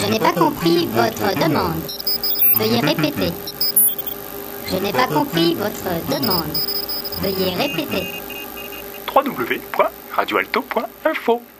n'ai pas compris votre demande. Veuillez répéter. Je n'ai pas compris votre demande. Veuillez répéter. www.radioalto.info